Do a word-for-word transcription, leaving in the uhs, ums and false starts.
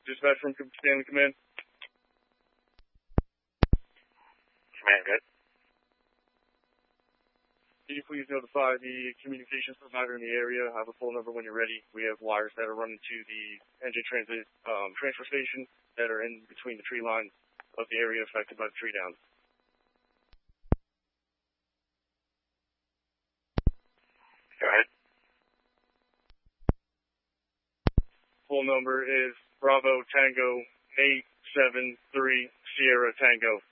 Dispatch from Stanley Command. Command, good. Can you please notify the communications provider in the area? I have a full number when you're ready. We have wires that are running to the N J Transit um, transfer station that are in between the tree line of the area affected by the tree down. Go ahead. Full number is Bravo Tango eight seven three Sierra Tango.